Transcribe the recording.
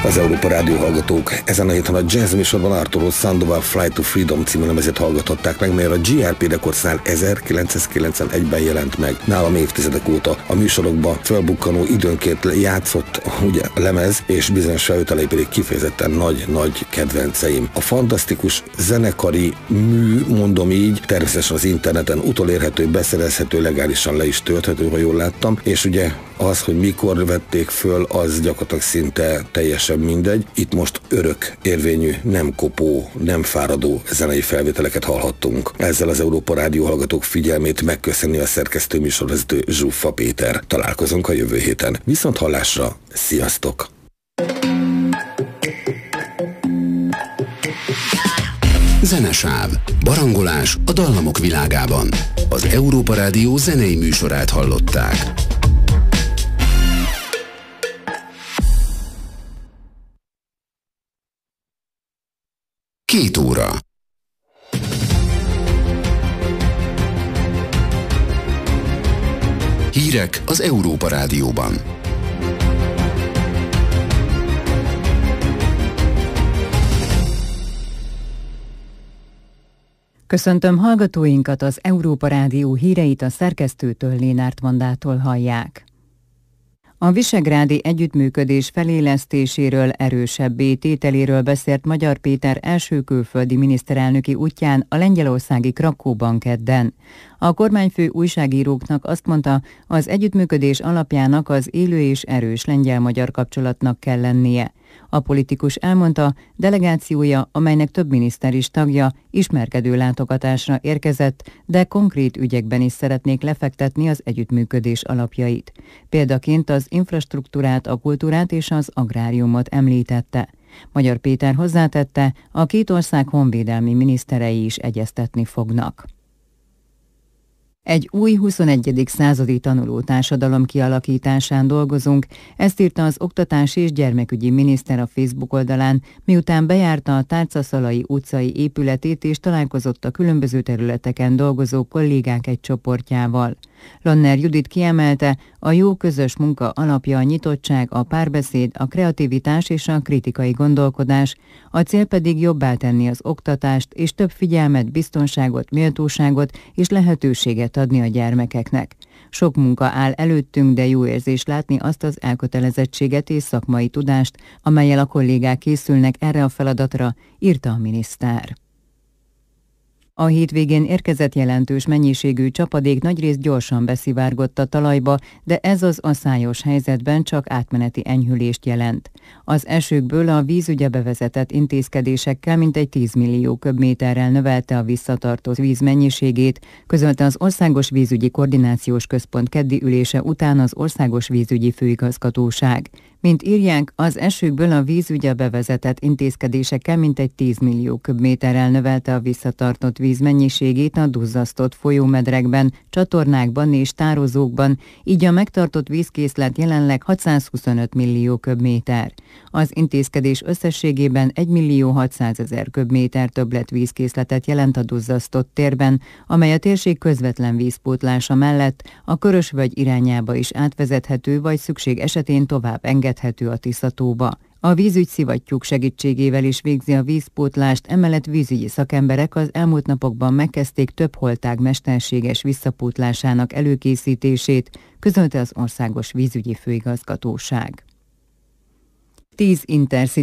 az Európa Rádió hallgatók. Ezen a héten a jazz műsorban Arturo Sandoval Flight to Freedom című lemezét hallgatották meg, melyre a GRP rekordszál 1991-ben jelent meg. Nálam évtizedek óta a műsorokban felbukkanó időnként játszott ugye lemez, és bizonyos felvételei pedig kifejezetten nagy kedvenceim. A fantasztikus zenekari mű, mondom így, természetesen az interneten utolérhető, beszerezhető, legálisan le is tölthető, ha jól láttam, és ugye az, hogy mikor vették föl, az gyakorlatilag szinte teljesen mindegy. Itt most örök érvényű, nem kopó, nem fáradó zenei felvételeket hallhattunk. Ezzel az Európa Rádió hallgatók figyelmét megköszöni a szerkesztő műsorvezető Zsuffa Péter. Találkozunk a jövő héten. Viszont hallásra, sziasztok! Zenesáv. Barangolás a dallamok világában. Az Európa Rádió zenei műsorát hallották. Két óra. Hírek az Európa Rádióban. Köszöntöm hallgatóinkat, az Európa Rádió híreit a szerkesztőtől, Lénárt Vandától hallják. A visegrádi együttműködés felélesztéséről, erősebbé tételéről beszélt Magyar Péter első külföldi miniszterelnöki útján a lengyelországi Krakóban kedden. A kormányfő újságíróknak azt mondta, az együttműködés alapjának az élő és erős lengyel-magyar kapcsolatnak kell lennie. A politikus elmondta, delegációja, amelynek több miniszter is tagja, ismerkedő látogatásra érkezett, de konkrét ügyekben is szeretnék lefektetni az együttműködés alapjait. Példaként az infrastruktúrát, a kultúrát és az agráriumot említette. Magyar Péter hozzátette, a két ország honvédelmi miniszterei is egyeztetni fognak. Egy új 21. századi tanulótársadalom kialakításán dolgozunk, ezt írta az Oktatási és Gyermekügyi Miniszter a Facebook oldalán, miután bejárta a Tárcaszalai utcai épületét és találkozott a különböző területeken dolgozó kollégák egy csoportjával. Lanner Judit kiemelte, a jó közös munka alapja a nyitottság, a párbeszéd, a kreativitás és a kritikai gondolkodás, a cél pedig jobbá tenni az oktatást és több figyelmet, biztonságot, méltóságot és lehetőséget adni a gyermekeknek. Sok munka áll előttünk, de jó érzés látni azt az elkötelezettséget és szakmai tudást, amellyel a kollégák készülnek erre a feladatra, írta a miniszter. A hétvégén érkezett jelentős mennyiségű csapadék nagyrészt gyorsan beszivárgott a talajba, de ez az aszályos helyzetben csak átmeneti enyhülést jelent. Az esőkből a vízügye bevezetett intézkedésekkel mintegy 10 millió köbméterrel növelte a visszatartó víz mennyiségét, közölte az Országos Vízügyi Koordinációs Központ keddi ülése után az Országos Vízügyi Főigazgatóság. Mint írják, az esőkből a vízügye bevezetett intézkedésekkel mintegy 10 millió köbméterrel növelte a visszatartott víz mennyiségét a duzzasztott folyómedrekben, csatornákban és tározókban, így a megtartott vízkészlet jelenleg 625 millió köbméter. Az intézkedés összességében 1 millió 600 000 köbméter többlet vízkészletet jelent a duzzasztott térben, amely a térség közvetlen vízpótlása mellett a Körösvölgy irányába is átvezethető, vagy szükség esetén tovább engedhető a Tiszatóba. A vízügyszivattyúk segítségével is végzi a vízpótlást, emellett vízügyi szakemberek az elmúlt napokban megkezdték több holtág mesterséges visszapótlásának előkészítését, közölte az Országos Vízügyi Főigazgatóság. 10 Intercity